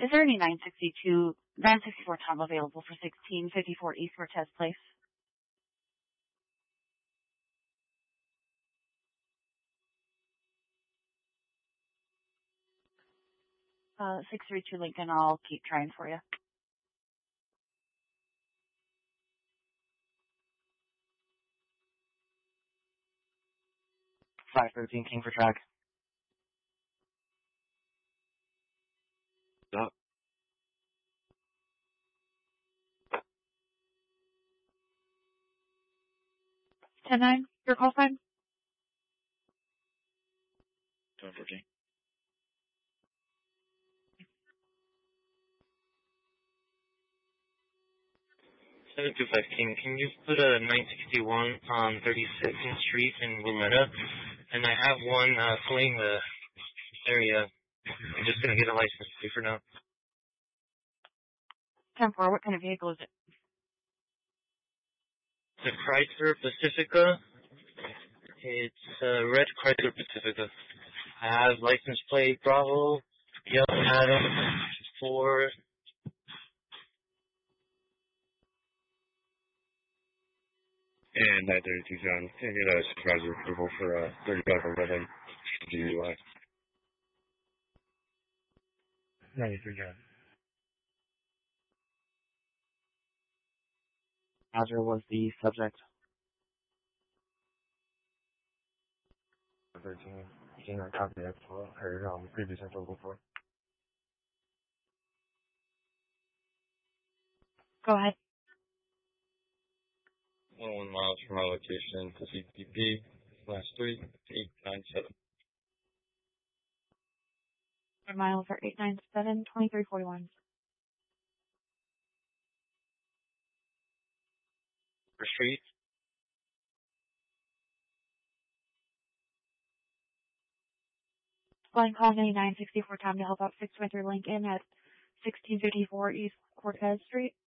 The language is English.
Is there any 964 Tom available for 1654 East Cortez Place? 632 Lincoln, I'll keep trying for you. $513 King for track. Up. 10-9, your call sign? 1014. 725 King, can you put a 961 on 32nd Street in Wilmetta? And I have one fleeing the area. I'm just going to get a license plate for now. 10-4, what kind of vehicle is it? It's a Chrysler Pacifica. It's a red Chrysler Pacifica. I have license plate Bravo, Yellow Adam, 4. And 932 John, can I get a supervisor approval for 3511 DUI? 93 John. Azure was the subject. 13, King, I copy that for her previous info before. Go ahead. 1 miles from my location to CPP, last 3897. 4 miles are 897, 2341. For street? Flying call 9964 Tom to help out 623 Lincoln at 1654 East Cortez Street.